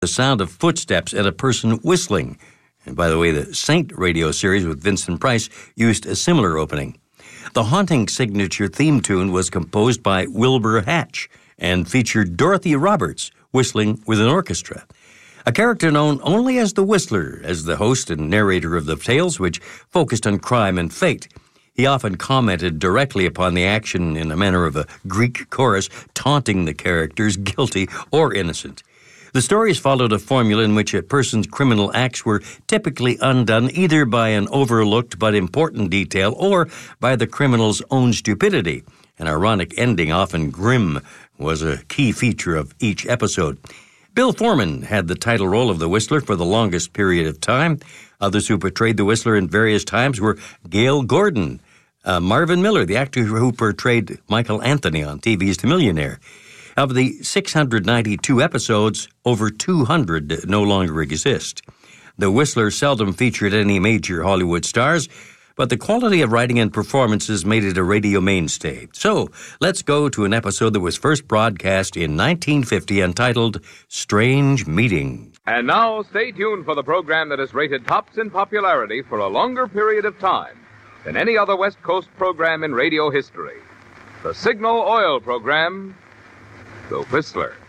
the sound of footsteps and a person whistling. And by the way, the Saint radio series with Vincent Price used a similar opening. The haunting signature theme tune was composed by Wilbur Hatch and featured Dorothy Roberts whistling with an orchestra. A character known only as the Whistler, as the host and narrator of the tales, which focused on crime and fate. He often commented directly upon the action in the manner of a Greek chorus, taunting the characters, guilty or innocent. The stories followed a formula in which a person's criminal acts were typically undone either by an overlooked but important detail or by the criminal's own stupidity. An ironic ending, often grim, was a key feature of each episode. Bill Foreman had the title role of the Whistler for the longest period of time. Others who portrayed the Whistler in various times were Gale Gordon, Marvin Miller, the actor who portrayed Michael Anthony on TV's The Millionaire. Of the 692 episodes, over 200 no longer exist. The Whistler seldom featured any major Hollywood stars, but the quality of writing and performances made it a radio mainstay. So, let's go to an episode that was first broadcast in 1950 entitled Strange Meeting. And now, stay tuned for the program that is rated tops in popularity for a longer period of time than any other West Coast program in radio history. The Signal Oil program, The Whistler.